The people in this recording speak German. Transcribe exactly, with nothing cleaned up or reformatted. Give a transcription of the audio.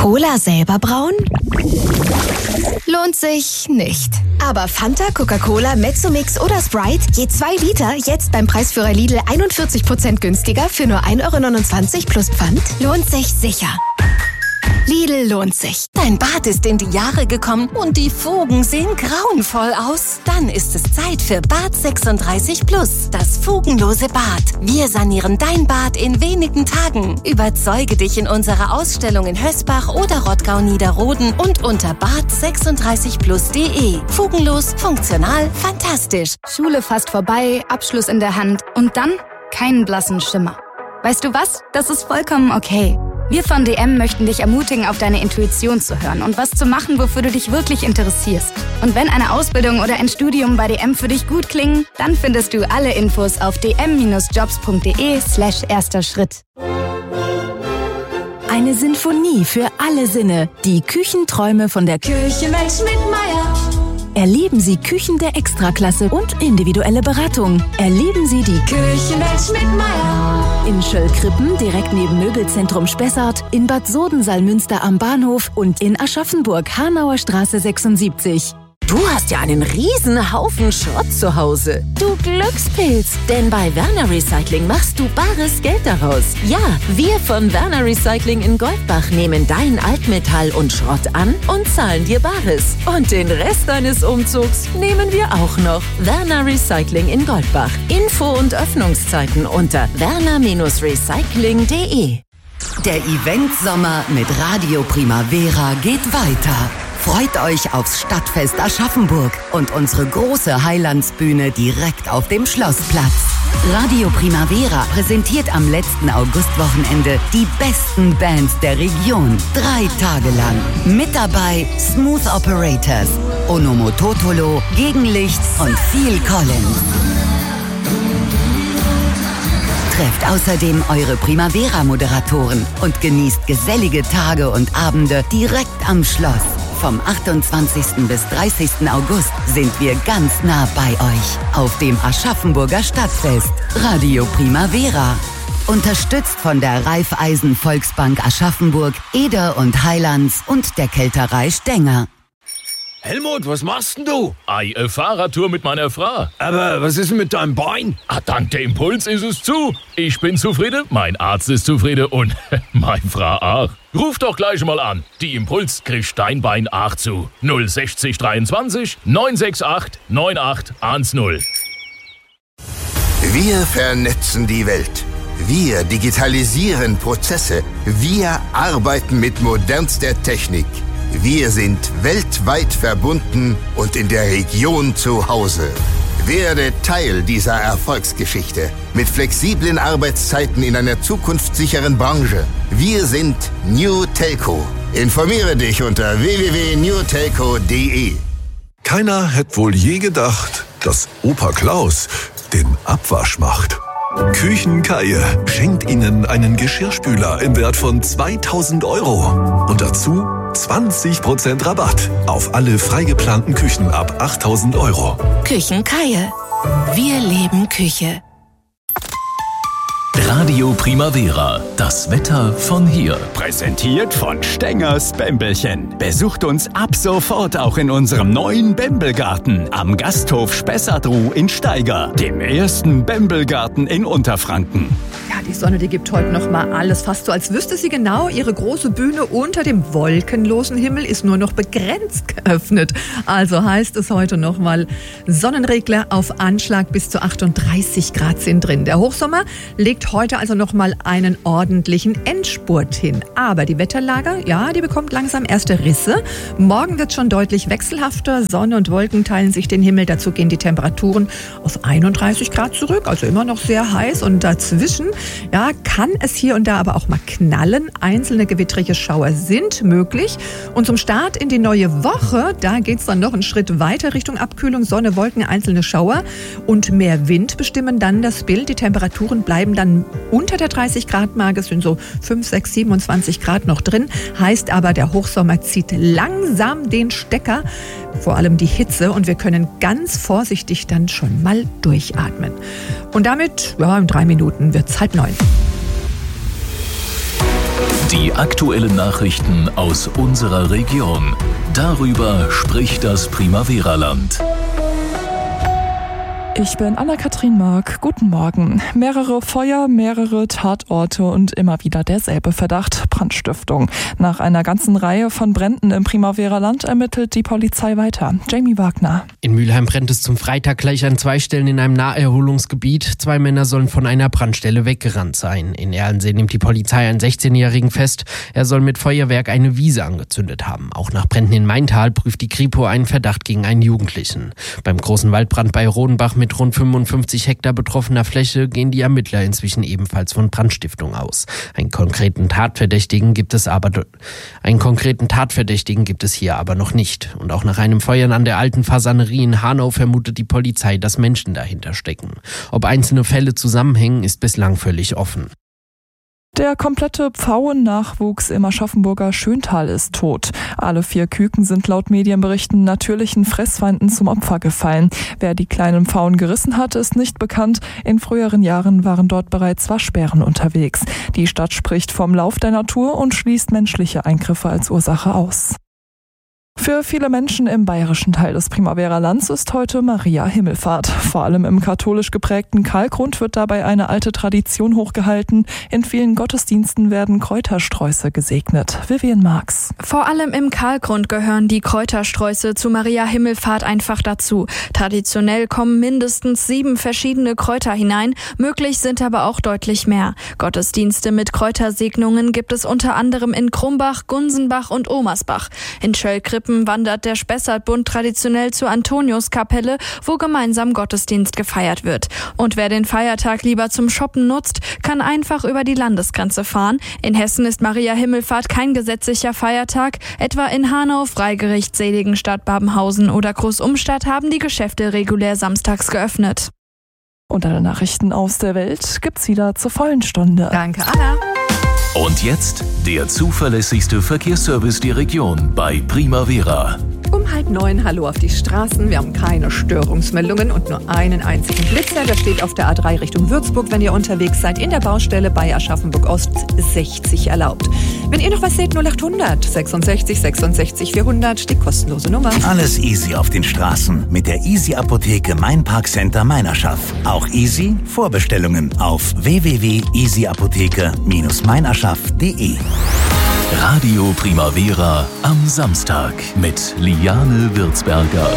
Cola selber brauen? Lohnt sich nicht. Aber Fanta, Coca-Cola, Mezzomix oder Sprite, je zwei Liter, jetzt beim Preisführer Lidl einundvierzig Prozent günstiger für nur ein Euro neunundzwanzig plus Pfand, lohnt sich sicher. Lidl lohnt sich. Dein Bad ist in die Jahre gekommen und die Fugen sehen grauenvoll aus. Dann ist es Zeit für Bad sechsunddreißig Plus, das fugenlose Bad. Wir sanieren dein Bad in wenigen Tagen. Überzeuge dich in unserer Ausstellung in Hösbach oder Rottgau-Niederroden und unter bad sechsunddreißig plus punkt de. Fugenlos, funktional, fantastisch. Schule fast vorbei, Abschluss in der Hand und dann keinen blassen Schimmer. Weißt du was? Das ist vollkommen okay. Wir von D M möchten dich ermutigen, auf deine Intuition zu hören und was zu machen, wofür du dich wirklich interessierst. Und wenn eine Ausbildung oder ein Studium bei D M für dich gut klingen, dann findest du alle Infos auf dm-jobs.de slash erster Schritt. Eine Sinfonie für alle Sinne. Die Küchenträume von der Küchenwelt Schmidtmeyer. Erleben Sie Küchen der Extraklasse und individuelle Beratung. Erleben Sie die Küchenwelt Schmidtmeyer. In Schöllkrippen, direkt neben Möbelzentrum Spessart, in Bad Sodensalmünster am Bahnhof und in Aschaffenburg, Hanauer Straße sechsundsiebzig. Du hast ja einen riesen Haufen Schrott zu Hause. Du Glückspilz, denn bei Werner Recycling machst du bares Geld daraus. Ja, wir von Werner Recycling in Goldbach nehmen dein Altmetall und Schrott an und zahlen dir Bares. Und den Rest deines Umzugs nehmen wir auch noch. Werner Recycling in Goldbach. Info und Öffnungszeiten unter werner Recycling punkt de. Der Event-Sommer mit Radio Primavera geht weiter. Freut euch aufs Stadtfest Aschaffenburg und unsere große Highlandsbühne direkt auf dem Schlossplatz. Radio Primavera präsentiert am letzten Augustwochenende die besten Bands der Region. Drei Tage lang. Mit dabei Smooth Operators, Onomototolo, Gegenlicht und Phil Collins. Trefft außerdem eure Primavera-Moderatoren und genießt gesellige Tage und Abende direkt am Schloss. Vom achtundzwanzigsten bis dreißigsten August sind wir ganz nah bei euch auf dem Aschaffenburger Stadtfest. Radio Primavera. Unterstützt von der Raiffeisen Volksbank Aschaffenburg, Eder und Highlands und der Kälterei Stenger. Helmut, was machst denn du? Ei, eine Fahrradtour mit meiner Frau. Aber was ist denn mit deinem Bein? Ah, dank der Impuls ist es zu. Ich bin zufrieden, mein Arzt ist zufrieden und meine Frau auch. Ruf doch gleich mal an. Die Impuls kriegt dein Bein auch zu. null sechzig dreiundzwanzig neun sechs acht neun acht eins null. Wir vernetzen die Welt. Wir digitalisieren Prozesse. Wir arbeiten mit modernster Technik. Wir sind weltweit verbunden und in der Region zu Hause. Werde Teil dieser Erfolgsgeschichte mit flexiblen Arbeitszeiten in einer zukunftssicheren Branche. Wir sind New Telco. Informiere dich unter w w w punkt new telco punkt de. Keiner hätte wohl je gedacht, dass Opa Klaus den Abwasch macht. Küchenkaie schenkt Ihnen einen Geschirrspüler im Wert von zweitausend Euro. Und dazu zwanzig Prozent Rabatt auf alle freigeplanten Küchen ab achttausend Euro. Küchenkaie. Wir leben Küche. Radio Primavera, das Wetter von hier. Präsentiert von Stengers Bämbelchen. Besucht uns ab sofort auch in unserem neuen Bämbelgarten am Gasthof Spessart-Ruh in Steiger, dem ersten Bämbelgarten in Unterfranken. Ja, die Sonne, die gibt heute noch mal alles. Fast so, als wüsste sie genau, ihre große Bühne unter dem wolkenlosen Himmel ist nur noch begrenzt geöffnet. Also heißt es heute noch mal, Sonnenregler auf Anschlag bis zu achtunddreißig Grad sind drin. Der Hochsommer legt heute also noch mal einen ordentlichen Endspurt hin. Aber die Wetterlage, ja, die bekommt langsam erste Risse. Morgen wird schon deutlich wechselhafter. Sonne und Wolken teilen sich den Himmel. Dazu gehen die Temperaturen auf einunddreißig Grad zurück. Also immer noch sehr heiß. Und dazwischen, ja, kann es hier und da aber auch mal knallen. Einzelne gewittrige Schauer sind möglich. Und zum Start in die neue Woche, da geht es dann noch einen Schritt weiter Richtung Abkühlung. Sonne, Wolken, einzelne Schauer und mehr Wind bestimmen dann das Bild. Die Temperaturen bleiben dann unter der dreißig Grad Marke, es sind so fünf, sechs, siebenundzwanzig Grad noch drin. Heißt aber, der Hochsommer zieht langsam den Stecker, vor allem die Hitze, und wir können ganz vorsichtig dann schon mal durchatmen. Und damit, ja, in drei Minuten wird's halb neun. Die aktuellen Nachrichten aus unserer Region. Darüber spricht das Primavera-Land. Ich bin Anna-Kathrin Mark. Guten Morgen. Mehrere Feuer, mehrere Tatorte und immer wieder derselbe Verdacht: Brandstiftung. Nach einer ganzen Reihe von Bränden im Primavera-Land ermittelt die Polizei weiter. Jamie Wagner. In Mülheim brennt es zum Freitag gleich an zwei Stellen in einem Naherholungsgebiet. Zwei Männer sollen von einer Brandstelle weggerannt sein. In Erlensee nimmt die Polizei einen sechzehnjährigen fest. Er soll mit Feuerwerk eine Wiese angezündet haben. Auch nach Bränden in Maintal prüft die Kripo einen Verdacht gegen einen Jugendlichen. Beim großen Waldbrand bei Rodenbach mit rund fünfundfünfzig Hektar betroffener Fläche gehen die Ermittler inzwischen ebenfalls von Brandstiftung aus. Einen konkreten Tatverdächtigen gibt es aber einen konkreten Tatverdächtigen gibt es hier aber noch nicht. Und auch nach einem Feuer an der alten Fasanerie in Hanau vermutet die Polizei, dass Menschen dahinter stecken. Ob einzelne Fälle zusammenhängen, ist bislang völlig offen. Der komplette Pfauennachwuchs im Aschaffenburger Schöntal ist tot. Alle vier Küken sind laut Medienberichten natürlichen Fressfeinden zum Opfer gefallen. Wer die kleinen Pfauen gerissen hat, ist nicht bekannt. In früheren Jahren waren dort bereits Waschbären unterwegs. Die Stadt spricht vom Lauf der Natur und schließt menschliche Eingriffe als Ursache aus. Für viele Menschen im bayerischen Teil des Primavera-Lands ist heute Maria Himmelfahrt. Vor allem im katholisch geprägten Kalkgrund wird dabei eine alte Tradition hochgehalten. In vielen Gottesdiensten werden Kräutersträuße gesegnet. Vivian Marx. Vor allem im Kalkgrund gehören die Kräutersträuße zu Maria Himmelfahrt einfach dazu. Traditionell kommen mindestens sieben verschiedene Kräuter hinein. Möglich sind aber auch deutlich mehr. Gottesdienste mit Kräutersegnungen gibt es unter anderem in Krumbach, Gunsenbach und Omersbach. In Schöllkrippen wandert der Spessartbund traditionell zur Antoniuskapelle, wo gemeinsam Gottesdienst gefeiert wird. Und wer den Feiertag lieber zum Shoppen nutzt, kann einfach über die Landesgrenze fahren. In Hessen ist Maria Himmelfahrt kein gesetzlicher Feiertag. Etwa in Hanau, Freigericht, Seligenstadt, Babenhausen oder Großumstadt haben die Geschäfte regulär samstags geöffnet. Und alle Nachrichten aus der Welt gibt's wieder zur vollen Stunde. Danke, Anna. Und jetzt der zuverlässigste Verkehrsservice der Region bei Primavera. Um halb neun, hallo auf die Straßen. Wir haben keine Störungsmeldungen und nur einen einzigen Blitzer. Der steht auf der A drei Richtung Würzburg, wenn ihr unterwegs seid. In der Baustelle bei Aschaffenburg Ost sechzig erlaubt. Wenn ihr noch was seht, null achthundert sechsundsechzig sechsundsechzig vierhundert, die kostenlose Nummer. Alles easy auf den Straßen mit der Easy Apotheke Mein Parkcenter Meinerschaff. Auch easy Vorbestellungen auf w w w punkt easy apotheke Bindestrich meinerschaff punkt de. Radio Primavera am Samstag mit Liane Würzberger.